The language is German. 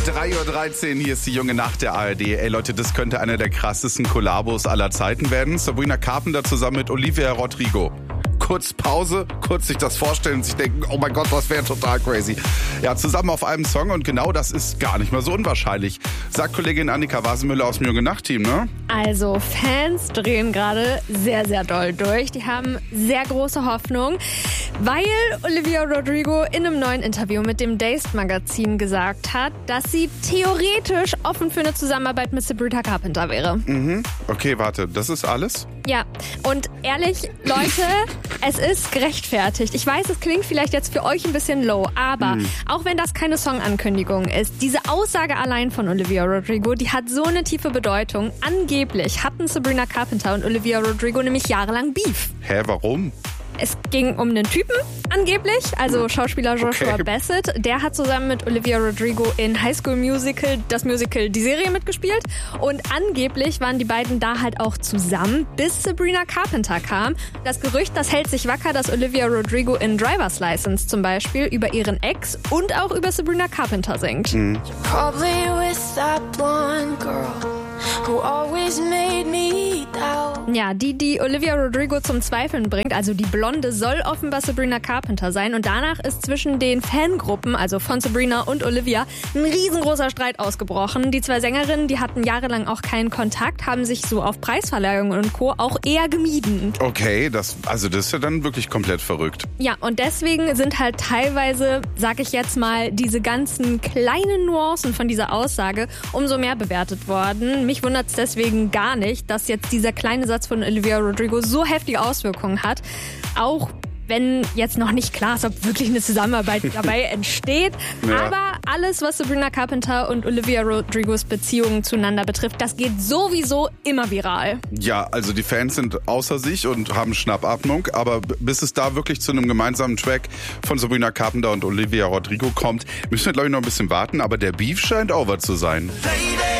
3:13 Uhr, hier ist die junge Nacht der ARD. Ey Leute, das könnte einer der krassesten Kollabos aller Zeiten werden. Sabrina Carpenter zusammen mit Olivia Rodrigo. Kurz Pause, kurz sich das vorstellen und sich denken, oh mein Gott, was wäre total crazy. Ja, zusammen auf einem Song und genau das ist gar nicht mal so unwahrscheinlich, sagt Kollegin Annika Wasenmüller aus dem Junge Nacht Team, ne? Also Fans drehen gerade sehr, sehr doll durch. Die haben sehr große Hoffnung, weil Olivia Rodrigo in einem neuen Interview mit dem Dazed Magazin gesagt hat, dass sie theoretisch offen für eine Zusammenarbeit mit Sabrina Carpenter wäre. Okay, warte, das ist alles? Ja, und ehrlich, Leute, es ist gerechtfertigt. Ich weiß, es klingt vielleicht jetzt für euch ein bisschen low, aber auch wenn das keine Songankündigung ist, diese Aussage allein von Olivia Rodrigo, die hat so eine tiefe Bedeutung. Angeblich hatten Sabrina Carpenter und Olivia Rodrigo nämlich jahrelang Beef. Hä, warum? Es ging um einen Typen, angeblich, also Schauspieler Joshua Okay. Bassett. Der hat zusammen mit Olivia Rodrigo in High School Musical, das Musical, die Serie mitgespielt. Und angeblich waren die beiden da halt auch zusammen, bis Sabrina Carpenter kam. Das Gerücht, das hält sich wacker, dass Olivia Rodrigo in Driver's License zum Beispiel über ihren Ex und auch über Sabrina Carpenter singt. Probably with that blonde girl who always made me doubt. Ja, die Olivia Rodrigo zum Zweifeln bringt, also die Blonde, soll offenbar Sabrina Carpenter sein. Und danach ist zwischen den Fangruppen, also von Sabrina und Olivia, ein riesengroßer Streit ausgebrochen. Die zwei Sängerinnen, die hatten jahrelang auch keinen Kontakt, haben sich so auf Preisverleihungen und Co. auch eher gemieden. Okay, das ist ja dann wirklich komplett verrückt. Ja, und deswegen sind halt teilweise, sag ich jetzt mal, diese ganzen kleinen Nuancen von dieser Aussage umso mehr bewertet worden. Mich wundert es deswegen gar nicht, dass jetzt dieser kleine Satz von Olivia Rodrigo so heftige Auswirkungen hat. Auch wenn jetzt noch nicht klar ist, ob wirklich eine Zusammenarbeit dabei entsteht. Ja. Aber alles, was Sabrina Carpenter und Olivia Rodrigos Beziehungen zueinander betrifft, das geht sowieso immer viral. Ja, also die Fans sind außer sich und haben Schnappatmung, aber bis es da wirklich zu einem gemeinsamen Track von Sabrina Carpenter und Olivia Rodrigo kommt, müssen wir, glaube ich, noch ein bisschen warten, aber der Beef scheint over zu sein. Lady,